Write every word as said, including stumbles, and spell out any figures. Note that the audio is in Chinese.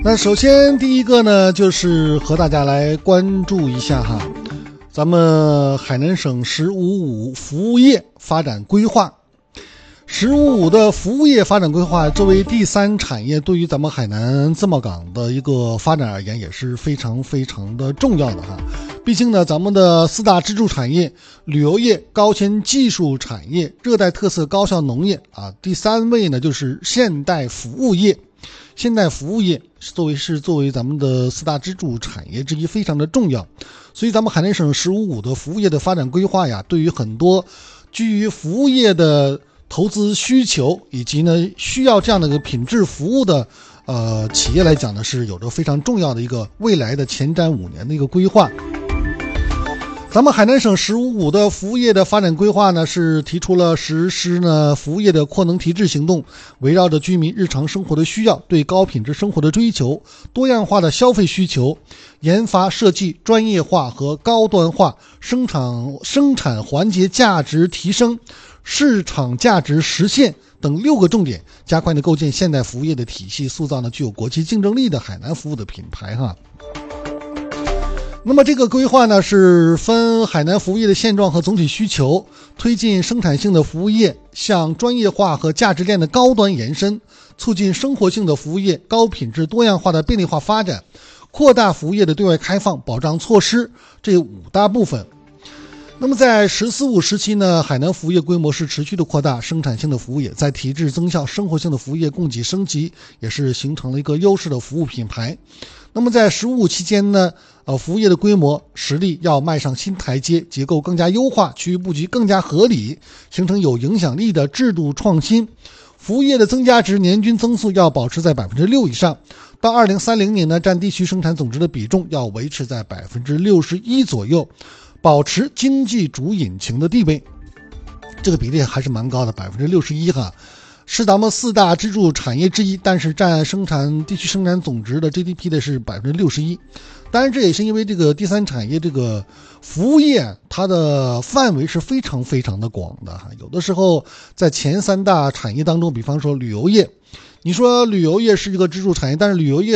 那首先第一个呢，就是和大家来关注一下哈，咱们海南省“十五五”服务业发展规划。十五五的服务业发展规划作为第三产业，对于咱们海南自贸港的一个发展而言也是非常非常的重要的哈。毕竟呢，咱们的四大支柱产业旅游业、高新技术产业、热带特色高效农业啊，第三位呢就是现代服务业。现代服务业作为是作为咱们的四大支柱产业之一，非常的重要。所以咱们海南省“十五五”的服务业的发展规划呀，对于很多基于服务业的投资需求以及呢需要这样的一个品质服务的呃企业来讲呢，是有着非常重要的一个未来的前瞻五年的一个规划。咱们海南省“十五五”的服务业的发展规划呢，是提出了实施呢服务业的扩能提质行动，围绕着居民日常生活的需要，对高品质生活的追求，多样化的消费需求，研发设计专业化和高端化，生产生产环节价值提升，市场价值实现等六个重点，加快呢构建现代服务业的体系，塑造呢具有国际竞争力的海南服务的品牌哈。那么这个规划呢，是分海南服务业的现状和总体需求，推进生产性的服务业向专业化和价值链的高端延伸，促进生活性的服务业高品质多样化的便利化发展，扩大服务业的对外开放保障措施，这五大部分。那么在“十四五”时期呢，海南服务业规模是持续的扩大，生产性的服务业在提质增效，生活性的服务业供给升级，也是形成了一个优势的服务品牌。那么在“十五五”期间呢，呃，服务业的规模实力要迈上新台阶，结构更加优化，区域布局更加合理，形成有影响力的制度创新。服务业的增加值年均增速要保持在百分之六以上，到二零三零年呢，占地区生产总值的比重要维持在百分之六十一左右，保持经济主引擎的地位。这个比例还是蛮高的，百分之六十一哈。是咱们四大支柱产业之一，但是占生产地区生产总值的 G D P 的是百分之六十一。当然，这也是因为这个第三产业这个服务业，它的范围是非常非常的广的哈。有的时候在前三大产业当中，比方说旅游业，你说旅游业是一个支柱产业，但是旅游业